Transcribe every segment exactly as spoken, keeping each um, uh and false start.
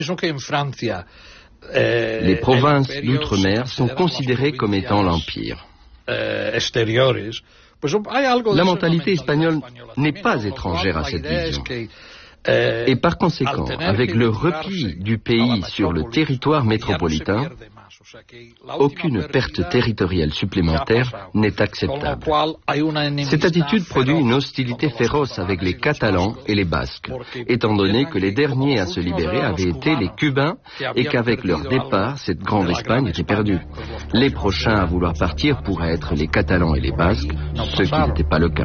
Les provinces d'outre-mer sont considérées comme étant l'Empire. La mentalité espagnole n'est pas étrangère à cette vision. Et par conséquent, avec le repli du pays sur le territoire métropolitain, aucune perte territoriale supplémentaire n'est acceptable. Cette attitude produit une hostilité féroce avec les Catalans et les Basques, étant donné que les derniers à se libérer avaient été les Cubains et qu'avec leur départ, cette grande Espagne était perdue. Les prochains à vouloir partir pourraient être les Catalans et les Basques, ce qui n'était pas le cas.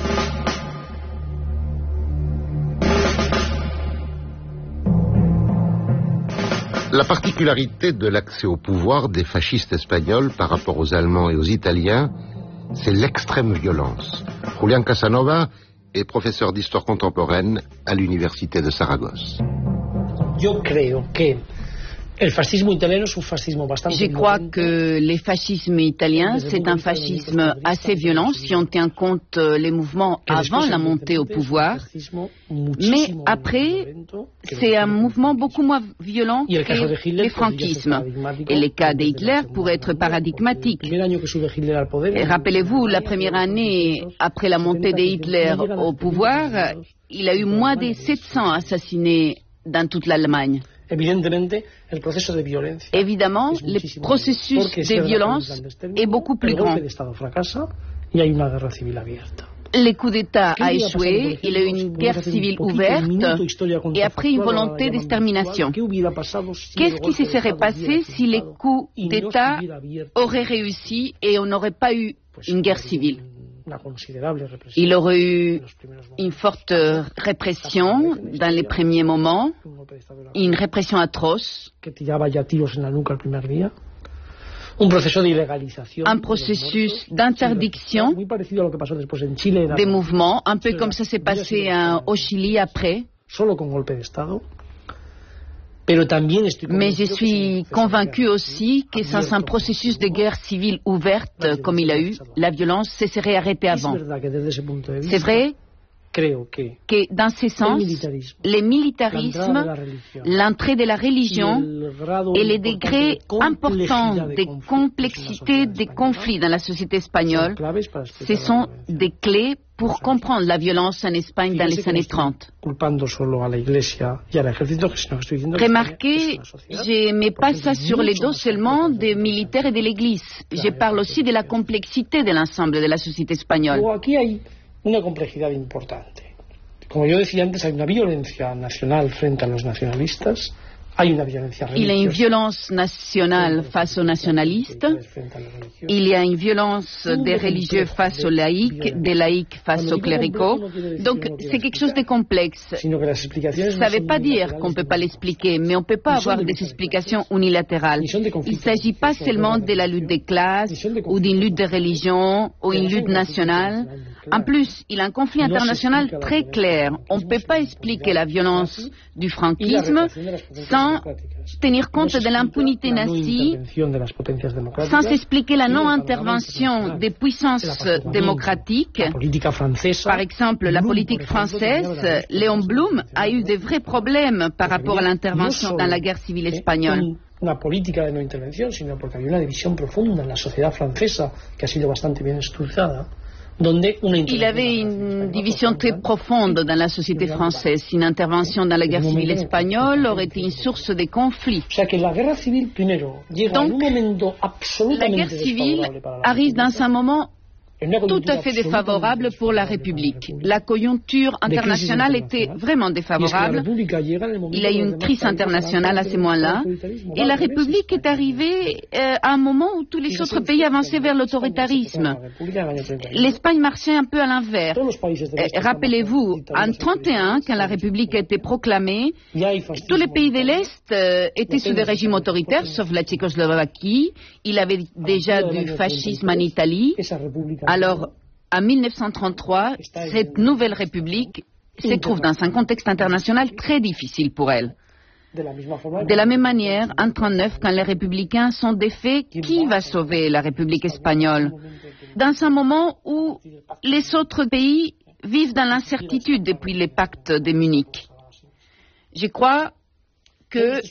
La particularité de l'accès au pouvoir des fascistes espagnols par rapport aux Allemands et aux Italiens, c'est l'extrême violence. Julián Casanova est professeur d'histoire contemporaine à l'université de Saragosse. Yo creo que Je crois que le fascisme italien, c'est un fascisme assez violent si on tient compte les mouvements avant la montée au pouvoir, mais après, c'est un mouvement beaucoup moins violent que le franquisme. Et le cas de Hitler pourrait être paradigmatique. Rappelez-vous, la première année après la montée de Hitler au pouvoir, il a eu moins de sept cents assassinés dans toute l'Allemagne. Évidemment, le processus de violence est beaucoup plus grand. Le coup d'État a échoué, il y a eu une guerre civile ouverte et après une volonté d'extermination. Qu'est-ce qui se serait passé si les coups d'État auraient réussi et on n'aurait pas eu une guerre civile? Il aurait eu une forte répression dans les premiers moments, une répression atroce, un processus d'interdiction des mouvements, un peu comme ça s'est passé au Chili après. Mais je suis convaincu aussi que sans un processus de guerre civile ouverte comme il a eu, la violence se serait arrêtée avant. C'est vrai que dans ce sens, le militarisme, l'entrée de la religion et les degrés importants de complexité des conflits dans la société espagnole, ce sont des clés pour comprendre la violence en Espagne dans les années trente. Remarquez, je ne mets pas ça sur les dos seulement des militaires et de l'Église. Je parle aussi de la complexité de l'ensemble de la société espagnole. Una complejidad importante. Como yo decía antes, hay una violencia nacional frente a los nacionalistas. Il y a une violence nationale face aux nationalistes, il y a une violence des religieux face aux laïcs, des laïcs face aux cléricaux, donc c'est quelque chose de complexe. Ça ne veut pas dire qu'on ne peut pas l'expliquer, mais on ne peut pas avoir des explications unilatérales. Il ne s'agit pas seulement de la lutte des classes, ou d'une lutte de religion, ou une lutte nationale. En plus, il y a un conflit international très clair. On ne peut pas expliquer la violence du franquisme sans tenir compte de l'impunité nazie, sans expliquer la non-intervention des puissances démocratiques. Par exemple, la politique française, Léon Blum a eu de vrais problèmes par rapport à l'intervention dans la guerre civile espagnole. Una política de no intervención, sino porque había una división profunda en la sociedad francesa que ha sido bastante bien estudiada. Il y avait une division très profonde dans la société française. Une intervention dans la guerre civile espagnole aurait été une source de conflits. Donc, la guerre civile arrive dans un moment tout à fait défavorable pour la République. La conjoncture internationale était vraiment défavorable. Il y a eu une crise internationale à ce moment-là. Et la République est arrivée euh, à un moment où tous les autres pays avançaient vers l'autoritarisme. L'Espagne marchait un peu à l'envers. Euh, rappelez-vous, en trente et un, quand la République a été proclamée, tous les pays de l'Est euh, étaient sous des régimes autoritaires, sauf la Tchécoslovaquie. Il y avait déjà du fascisme en Italie. Alors, en mille neuf cent trente-trois, cette nouvelle république se trouve dans un contexte international très difficile pour elle. De la même manière, en mille neuf cent trente-neuf, quand les républicains sont défaits, qui va sauver la République espagnole? Dans un moment où les autres pays vivent dans l'incertitude depuis les pactes de Munich. Je crois que